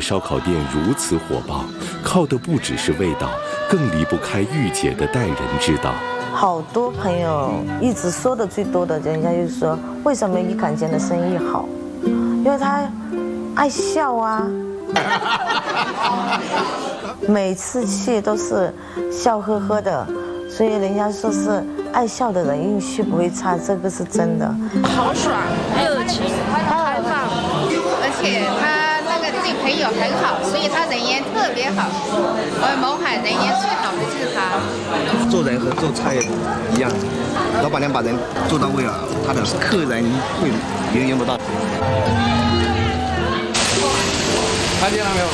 烧烤店如此火爆，靠的不只是味道，更离不开玉姐的待人之道。 好多朋友一直说的最多的，人家就是说，为什么玉坎间的生意好？因为他爱笑啊，每次去都是笑呵呵的，所以人家说是爱笑的人运气不会差，这个是真的。 豪爽、热情、开放， 而且他那个对朋友很好，所以他人缘特别好。我们勐海人缘最好的就是他。 做人和做菜一样，老板娘把人做到位了，他的客人会源源不断。 看见了没有？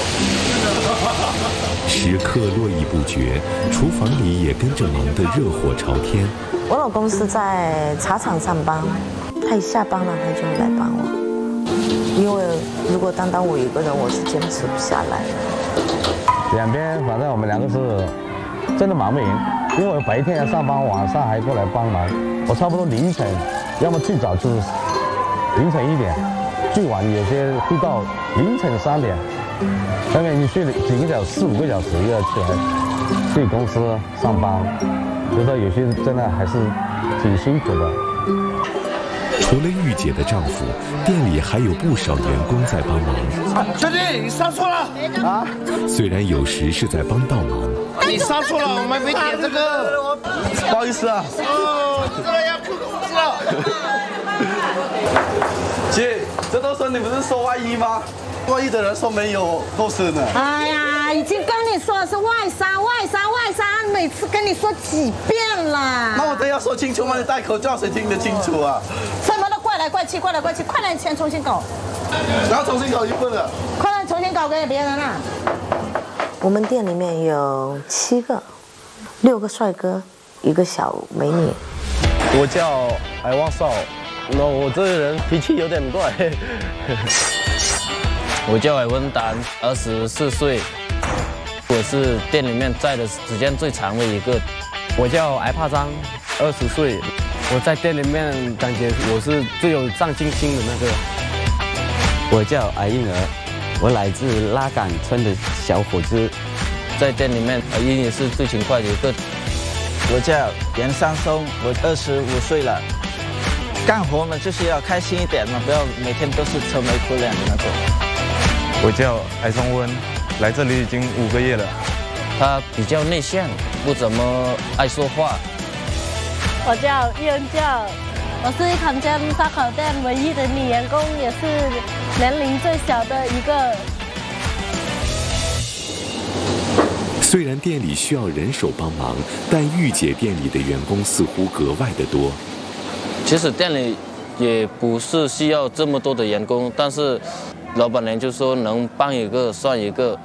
时刻络绎不绝，厨房里也跟着忙得热火朝天。 我老公是在茶厂上班，他一下班了他就会来帮我，因为如果单单我一个人，我是坚持不下来的。 两边反正我们两个是真的忙不赢，因为我白天要上班，晚上还过来帮忙。我差不多凌晨，要么最早就是凌晨1点，最晚有些会到凌晨3点。外面你睡了几个小时，4、5个小时又要起来去公司上班，觉得有些真的还是挺辛苦的。 除了玉姐的丈夫，店里还有不少员工在帮忙。 兄弟，你上错了啊！ 虽然有时是在帮倒忙， 你上错了，我们没点这个， 不好意思啊。 哦，知道要扣工资了。 姐，这都是你不是说万一吗？万一的人说没有，都是呢。 哎呀，已经跟你说的是外商，外商，外商，每次跟你说几遍了。 那我真要说清楚吗？你戴口罩谁听得清楚啊？ 什么都怪来怪去，怪来怪去，快点钱重新搞。 然后重新搞一份了。 快点重新搞给别人了。 我们店里面有7个，6个帅哥，1个小美女。 我叫艾旺少，那我这个人脾气有点怪。 我叫艾文丹，24岁，我是店里面在的时间最长的一个。 我叫艾帕张，20岁，我在店里面感觉我是最有上进心的那个。 我叫艾婴儿，我来自拉岗村的小伙子， 在店里面英语是最勤快的一个。 我叫严尚松，我25岁了，干活呢就是要开心一点嘛，不要每天都是愁眉苦脸的那种。 我叫艾松温，来这里已经5个月了。 他比较内向，不怎么爱说话。 我叫叶恩教，我是玉坎间烧烤店唯一的女员工，也是年龄最小的一个。 虽然店里需要人手帮忙，但玉姐店里的员工似乎格外的多。 其实店里也不是需要这么多的员工，但是老板娘就说能帮一个算一个。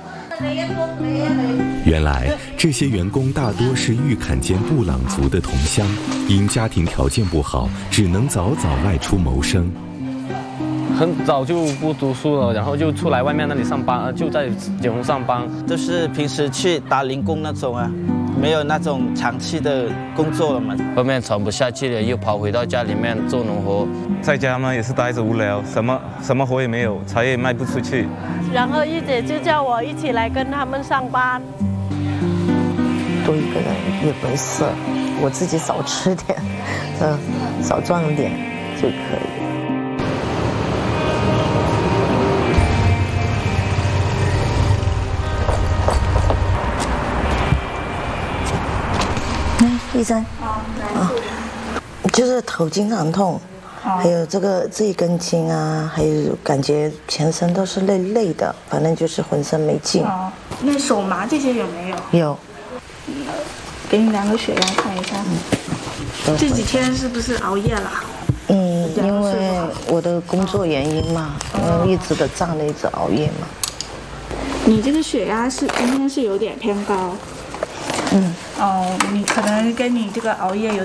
原来这些员工大多是玉坎间布朗族的同乡，因家庭条件不好，只能早早外出谋生。 很早就不读书了，然后就出来外面那里上班，就在景洪上班。 就是平时去打零工那种啊，没有那种长期的工作了嘛。 外面喘不下气了，又跑回到家里面做农活。 在家嘛也是待着无聊，什么活也没有，茶叶卖不出去。 然后玉姐就叫我一起来跟他们上班。 多一个人也没事，我自己少吃点，少赚点就可以。医生，就是头经常痛，还有这一根筋啊，还有感觉全身都是累的，反正就是浑身没劲。 那手麻这些有没有？ 有。 给你量个血压看一下。这几天是不是熬夜了？ 因为我的工作原因嘛，一直的站着，一直熬夜嘛。 你这个血压今天是有点偏高。你可能跟你这个熬夜有